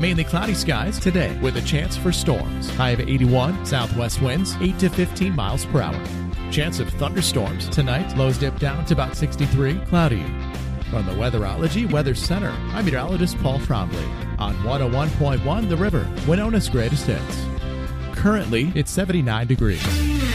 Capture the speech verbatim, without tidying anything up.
Mainly cloudy skies today with a chance for storms. High of eighty-one, southwest winds eight to fifteen miles per hour. Chance of thunderstorms tonight. Lows dip down to about sixty-three, cloudy. From the Weatherology Weather Center, I'm meteorologist Paul Trombley on one oh one point one The River, Winona's greatest hits. Currently, it's seventy-nine degrees.